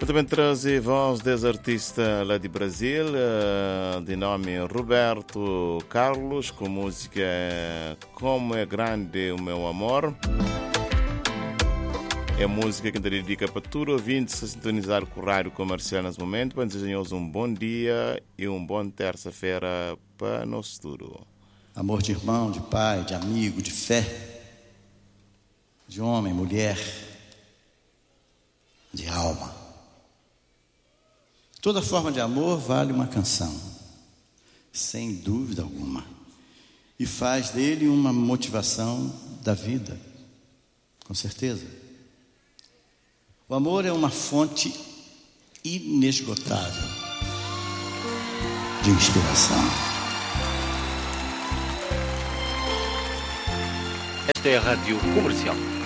Também traz a voz desse artista lá de Brasil, de nome Roberto Carlos, com música Como é Grande o Meu Amor. É música que dedica para tudo ouvintes a sintonizar com o rádio comercial nesse momento. Para desejar um bom dia e um bom terça-feira para nós tudo. Amor de irmão, de pai, de amigo, de fé, de homem, mulher, de alma. Toda forma de amor vale uma canção, sem dúvida alguma, e faz dele uma motivação da vida, com certeza. O amor é uma fonte inesgotável de inspiração. Esta é a Rádio Comercial.